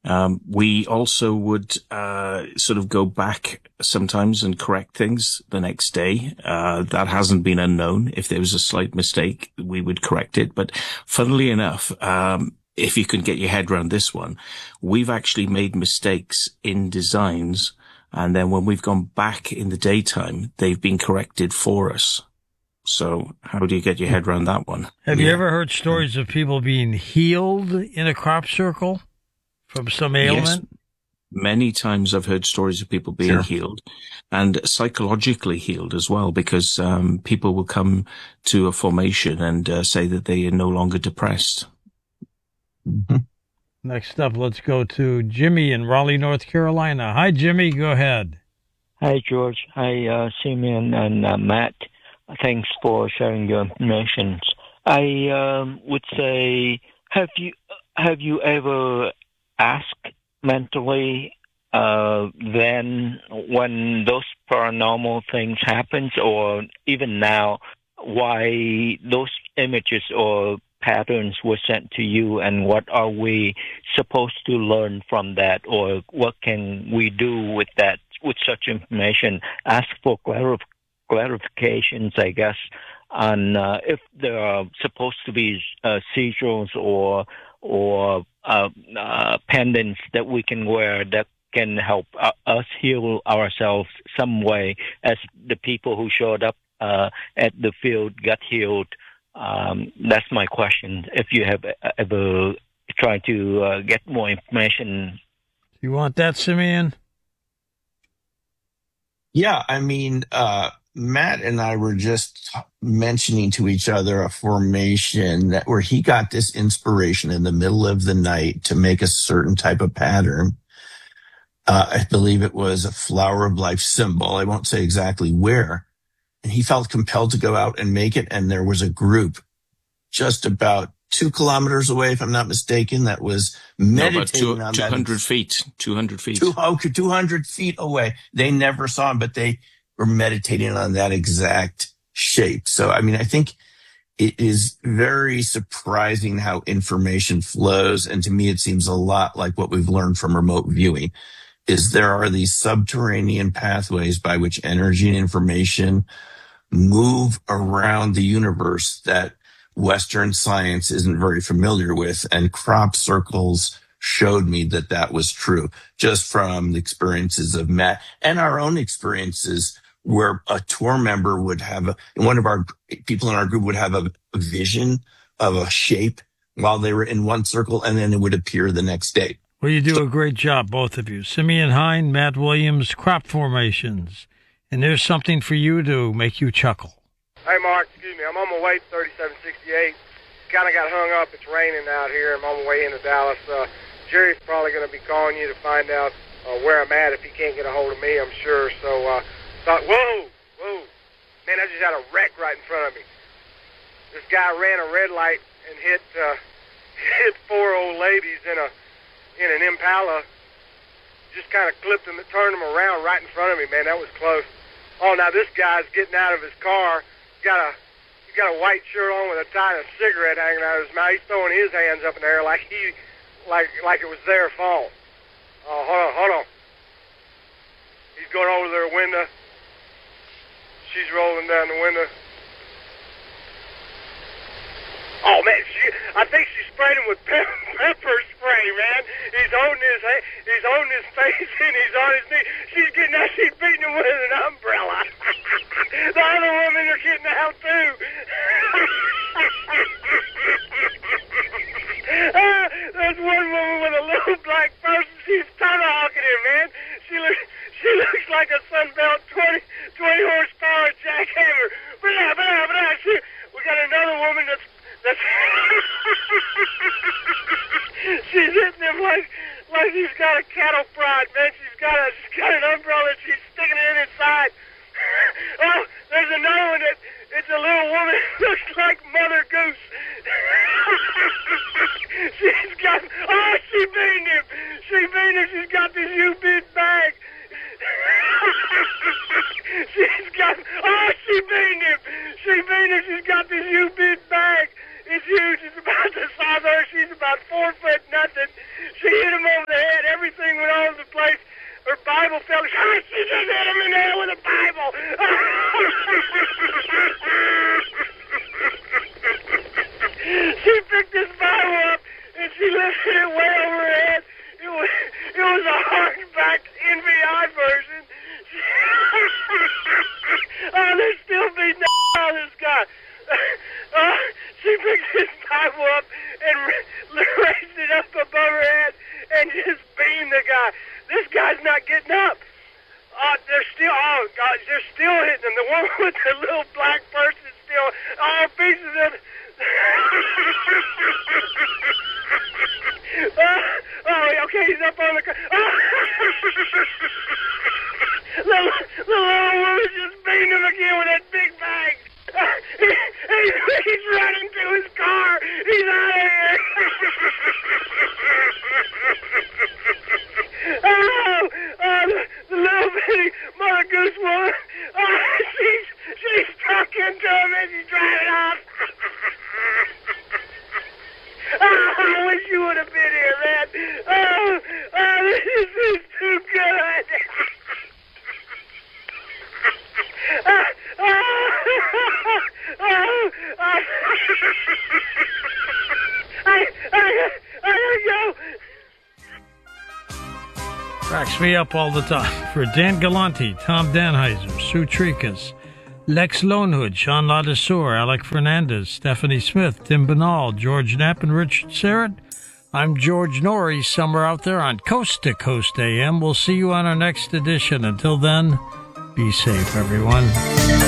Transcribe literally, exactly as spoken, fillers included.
Um, we also would uh, sort of go back sometimes and correct things the next day. Uh, that hasn't been unknown. If there was a slight mistake, we would correct it. But funnily enough, um, if you can get your head around this one, we've actually made mistakes in designs. And then when we've gone back in the daytime, they've been corrected for us. So how do you get your head around that one? Have yeah. you ever heard stories of people being healed in a crop circle from some ailment? Yes. Many times I've heard stories of people being Sure. healed and psychologically healed as well, because um, people will come to a formation and uh, say that they are no longer depressed. Mm-hmm. Next up, let's go to Jimmy in Raleigh, North Carolina. Hi, Jimmy. Go ahead. Hi, George. Hi, uh, Simeon and uh, Matt. Thanks for sharing your information. I um, would say, have you have you ever asked mentally uh, then when those paranormal things happen, or even now, why those images or patterns were sent to you, and what are we supposed to learn from that, or what can we do with that, with such information? Ask for clarif- clarifications, I guess, on uh, if there are supposed to be uh, seizures or or uh, uh, pendants that we can wear that can help uh, us heal ourselves some way, as the people who showed up uh, at the field got healed. Um, that's my question. If you have ever tried to uh, get more information. You want that, Simeon? Yeah, I mean, uh, Matt and I were just mentioning to each other a formation that where he got this inspiration in the middle of the night to make a certain type of pattern. Uh, I believe it was a flower of life symbol. I won't say exactly where. And he felt compelled to go out and make it. And there was a group just about two kilometers away, if I'm not mistaken, that was meditating no, about two, on two hundred that. feet, two hundred feet. Two, okay, two hundred feet away. They never saw him, but they were meditating on that exact shape. So, I mean, I think it is very surprising how information flows. And to me, it seems a lot like what we've learned from remote viewing, is there are these subterranean pathways by which energy and information move around the universe that Western science isn't very familiar with. And crop circles showed me that that was true, just from the experiences of Matt and our own experiences, where a tour member would have a, one of our people in our group would have a, a vision of a shape while they were in one circle, and then it would appear the next day. Well, you do So, a great job, both of you. Simeon Hine, Matt Williams, crop formations. And there's something for you to make you chuckle. Hey, Mark, excuse me. I'm on my way to thirty-seven sixty-eight. Kind of got hung up. It's raining out here. I'm on my way into Dallas. Uh, Jerry's probably going to be calling you to find out uh, where I'm at if he can't get a hold of me, I'm sure. So, uh, thought, whoa, whoa. Man, I just had a wreck right in front of me. This guy ran a red light and hit uh, hit four old ladies in a in an Impala. Just kind of clipped them and turned them around right in front of me, man. That was close. Oh, now this guy's getting out of his car. He's got a he's got a white shirt on with a tie and a cigarette hanging out of his mouth. He's throwing his hands up in the air like he like like it was their fault. Oh, hold on, hold on. He's going over to their window. She's rolling down the window. Oh man, she, I think she sprayed him with pepper, pepper spray, man. He's holding his he's holding his face and he's on his knee. She's getting out, she's beating him with an umbrella. The other women are getting out too. uh, there's one woman with a little black person. She's tomahawking him, man. She looks she looks like a Sunbelt twenty, twenty horsepower jackhammer. Blah, blah, blah. She, we got another woman that's That's she's hitting him like like he's got a cattle prod, man. She's got a she's got an umbrella. She's sticking it inside. Oh, there's another one that it's a little woman looks like Mother Goose. She's got oh she beat him. She beat him. She's got this U-bit bag. She's got oh she beat him. She beat him. She's got this U-bit bag. It's huge. It's about the size of her. She's about four foot nothing. She hit him over the head and just beam the guy. This guy's not getting up. Uh, they're still, oh, God, they're still hitting him. The one with the little black person still, all pieces of it. uh, oh, okay, he's up on the car. Oh. the, the little woman just beamed him again with that big bag. Uh, he, he, he's running to his car. He's out of here. oh, uh, the, the little bitty Mother Goose woman, uh, she's, she's talking to him as he's driving off. oh, I wish you would have been here, man. Oh, oh this is, this is too good. uh, oh, oh, oh. I, I, I gotta go. Cracks me up all the time. For Dan Galante, Tom Danheiser, Sue Tricas, Lex Lonehood, Sean Ladesseur, Alec Fernandez, Stephanie Smith, Tim Banal, George Knapp, and Richard Serrett, I'm George Norrie, somewhere out there on Coast to Coast A M. We'll see you on our next edition. Until then, be safe, everyone.